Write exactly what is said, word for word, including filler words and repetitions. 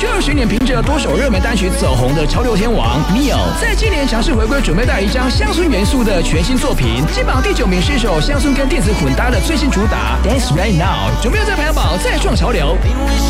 续二十年凭着多首热门单曲走红的潮流天王 Neil， 在今年强势回归，准备带一张乡村元素的全新作品。金榜第九名是一首乡村跟电子混搭的最新主打 Dance Right Now， 准备要在排行榜再创潮流。